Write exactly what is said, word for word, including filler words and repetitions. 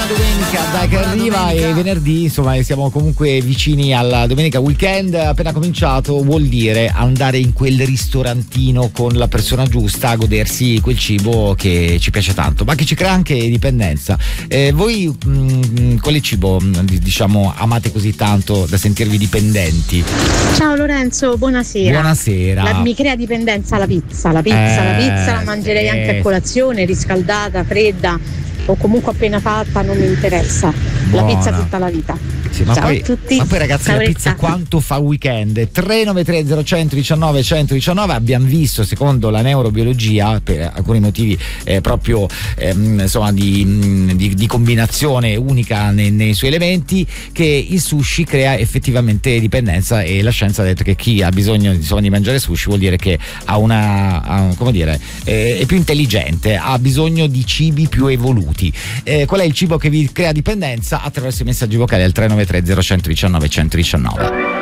domenica dai che arriva domenica. E venerdì insomma siamo comunque vicini alla domenica weekend appena cominciato, vuol dire andare in quel ristorantino con la persona giusta a godersi quel cibo che ci piace tanto ma che ci crea anche dipendenza. Eh, voi mh, quale cibo diciamo amate così tanto da sentirvi dipendenti? Ciao Lorenzo, buonasera. Buonasera. La, mi crea dipendenza la pizza, la pizza, eh, la pizza la mangerei eh. anche a colazione, riscaldata, fredda o comunque appena fatta, non mi interessa. Buona. La pizza tutta la vita. Sì, ma, ciao poi, a tutti. Ma poi ragazzi ciao la pizza Retta. Quanto fa weekend? tre nove tre zero uno uno uno uno uno nove abbiamo visto secondo la neurobiologia per alcuni motivi eh, proprio ehm, insomma di, di, di combinazione unica nei, nei suoi elementi che il sushi crea effettivamente dipendenza e la scienza ha detto che chi ha bisogno insomma, di mangiare sushi vuol dire che ha una ha, come dire eh, è più intelligente, ha bisogno di cibi più evoluti. Eh, qual è il cibo che vi crea dipendenza? Attraverso i messaggi vocali al tre nove tre zero uno uno nove uno uno nove.